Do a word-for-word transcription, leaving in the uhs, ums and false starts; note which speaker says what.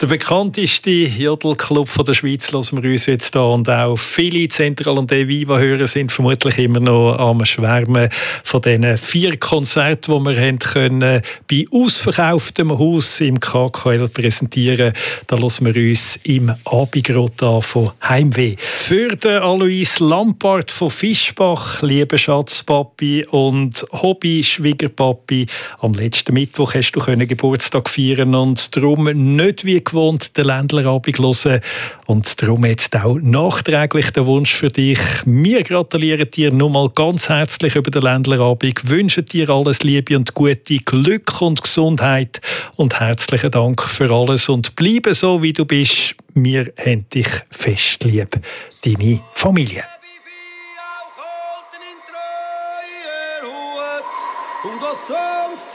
Speaker 1: Der bekannteste Jodelclub der Schweiz hören wir uns jetzt hier. Und auch viele Zentral- und Eviva-Hörer sind vermutlich immer noch am Schwärmen von diesen vier Konzerten, die wir haben können, bei ausverkauftem Haus im K K L präsentieren. Da hören wir uns im Abendgrot an von Heimweh. Für den Alois Lampard von Fischbach, lieber Schatzpapi und Hobby-Schwiegerpapi, am letzten Mittwoch hast du Geburtstag feiern und darum nicht wie gewohnt den Ländlerabend hören. Und darum jetzt auch nachträglich der Wunsch für dich. Wir gratulieren dir nochmal ganz herzlich über den Ländlerabend, wünschen dir alles Liebe und Gute, Glück und Gesundheit und herzlichen Dank für alles und bleibe so, wie du bist. Wir haben dich fest lieb. Deine Familie.
Speaker 2: Und was sonst